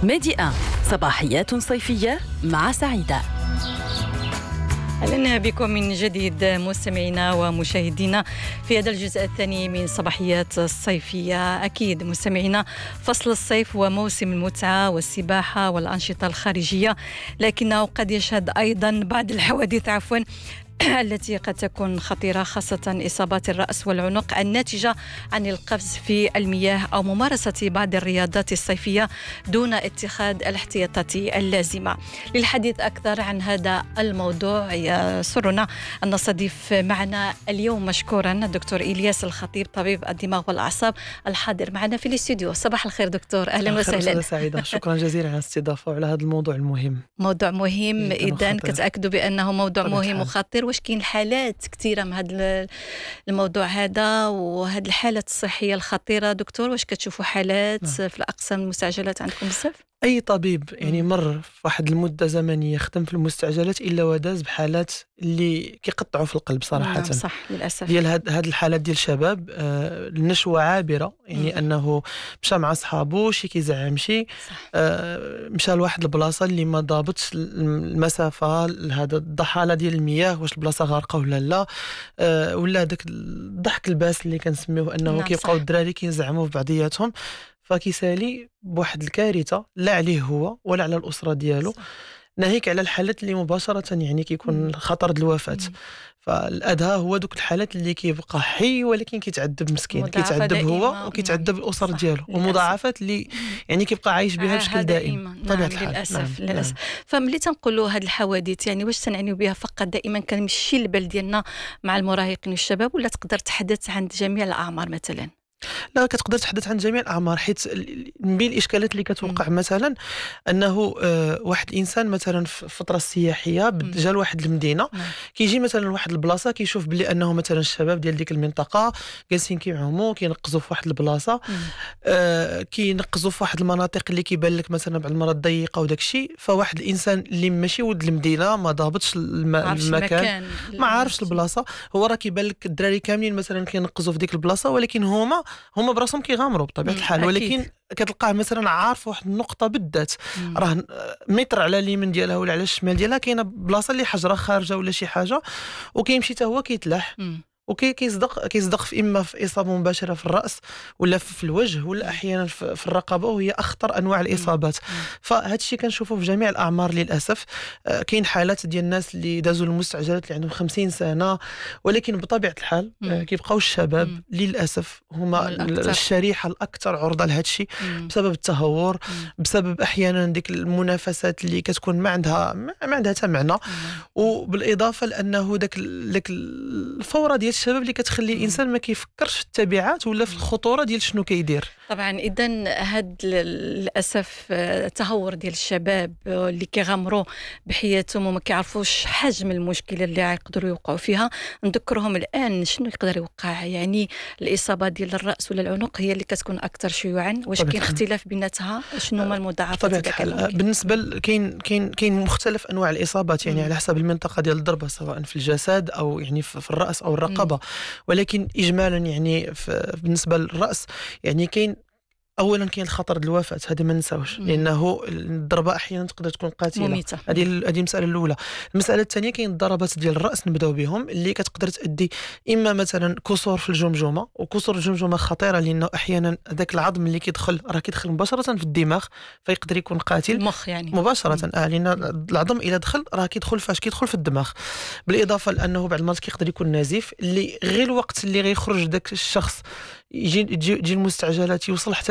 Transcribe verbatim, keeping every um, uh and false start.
ميدي واحد صباحيات صيفية مع سعيدة. أهلا بكم من جديد مستمعينا ومشاهدينا في هذا الجزء الثاني من صباحيات الصيفية. أكيد مستمعينا، فصل الصيف هو موسم المتعة والسباحة والأنشطة الخارجية، لكنه قد يشهد أيضا بعض الحوادث عفوا التي قد تكون خطيرة، خاصة إصابات الرأس والعنق الناتجة عن القفز في المياه أو ممارسة بعض الرياضات الصيفية دون اتخاذ الاحتياطات اللازمة. للحديث أكثر عن هذا الموضوع يسرنا أن نستضيف معنا اليوم مشكورا الدكتور إلياس الخطيب، طبيب الدماغ والأعصاب، الحاضر معنا في الاستوديو. صباح الخير دكتور، أهلا وسهلا. سعيدة، شكرا جزيلا على الاستضافة وعلى هذا الموضوع المهم. موضوع مهم، إذن كتأكدوا بأنه موضوع مهم وخطير. واش كاين حالات كثيره من هذا الموضوع هذا وهذه الحالات الصحيه الخطيره دكتور؟ واش كتشوفوا حالات نعم. في الاقسام المستعجلات عندكم بزاف؟ اي طبيب يعني مر في واحد المده زمنيه خدم في المستعجلات الا وداز بحالات اللي كيقطعوا في القلب صراحه. نعم صح، للاسف. ديال هاد هاد الحالات ديال الشباب، آه النشوه عابره، يعني مم. انه مشى مع صحابو شي كيزعم شي، آه مشى لواحد البلاصه اللي ما ضابطش المسافه لهذا الضحاله ديال المياه، واش البلاصه غارقه ولا لا، آه ولا داك الضحك الباس اللي كنسميوه، انه نعم كيبقاو الدراري كيزعموا في بعضياتهم، فكيسالي بواحد الكارثه لا عليه هو ولا على الاسره ديالو، ناهيك على الحالات اللي مباشره يعني كيكون خطر د الوفاه. فالادهى هو دوك الحالات اللي كيبقى حي ولكن كيتعذب مسكين، كيتعذب هو وكيتعذب الاسر ديالو، ومضاعفات اللي يعني كيبقى عايش بها بشكل دائم. طبيعه الحال للاسف. نعم. للاسف. نعم. فملي تنقولوا هذه الحوادث يعني واش تنعنيو بها فقط دائما كنمشي البال ديالنا مع المراهقين والشباب، ولا تقدر تحدث عن جميع الاعمار مثلا؟ لا، كتقدر تحدث عن جميع الاعمار، حيت من بين الاشكالات اللي كتوقع م. مثلا انه آه واحد الانسان مثلا في الفتره السياحيه جا لواحد المدينه، م. كيجي مثلا لواحد البلاصه كيشوف بلي انه مثلا الشباب ديال ديك المنطقه جالسين كيعوموا كينقزوا في واحد البلاصه، آه كينقزوا في واحد المناطق اللي كيبان لك مثلا بعض المرات ضيقه وداك الشيء. فواحد الانسان اللي ماشي ولد المدينه ما ضابطش الم... المكان، ما عارفش البلاصه، هو راه كيبان لك الدراري كاملين مثلا كينقزوا في ديك البلاصه، ولكن هما هما براسهم كيغامروا بطبيعه الحال، ولكن كتلقاه مثلا عارف واحد النقطه بالذات، راه متر على اليمين ديالها ولا على الشمال ديالها كاينه بلاصه اللي حجره خارجه ولا شي حاجه، وكيمشي حتى هو كيتلاح وكي كيصدق كيصدق في اما في اصابه مباشره في الراس ولا في الوجه ولا احيانا في الرقبه، وهي اخطر انواع الاصابات. فهذا الشيء كنشوفه في جميع الاعمار للاسف. آه كاين حالات ديال الناس اللي دازوا المستعجلات اللي عندهم خمسين سنه، ولكن بطبيعه الحال آه كيبقاو الشباب مم. للاسف هما الشريحه الاكثر عرضه لهذا الشيء بسبب التهور، مم. بسبب احيانا ديك المنافسات اللي كتكون ما عندها ما عندها حتى معنى، وبالاضافه لانه داك داك الفوره ديال الشباب اللي كتخلي الانسان ما كيفكرش في التبعات ولا في الخطوره ديال شنو كيدير. طبعا اذا هاد للاسف التهور ديال الشباب اللي كيغامروا بحياتهم وما كيعرفوش حجم المشكله اللي يقدروا يوقعوا فيها. نذكرهم الان شنو يقدر يوقع، يعني الاصابات ديال الراس ولا العنق هي اللي كتكون اكثر شيوعا. واش كاين اختلاف بيناتها؟ شنو هما المضاعفات؟ بالنسبه كاين كاين كاين مختلف انواع الاصابات، يعني م. على حسب المنطقه ديال الضربه، سواء في الجسد او يعني في الراس او الرقبه، ولكن اجمالا يعني بالنسبه للراس يعني كاين اولا كاين الخطر ديال الوفاه، هذا ما نساوش، لانه الضربه احيانا تقدر تكون قاتله، هذه هذه المساله الاولى. المساله الثانيه كاين الضربات ديال الراس، نبداو بهم، اللي كتقدر تؤدي اما مثلا كسور في الجمجمه، وكسور الجمجمه خطيره لانه احيانا ذاك العظم اللي كيدخل راه كيدخل مباشره في الدماغ، فيقدر يكون قاتل المخ يعني مباشره. اه لان العظم اذا دخل راه كيدخل فاش كيدخل في الدماغ، بالاضافه لانه بعض المرات كيقدر يكون نزيف، اللي غير الوقت اللي غيخرج ذاك الشخص يجي يجي المستعجلات يوصل حتى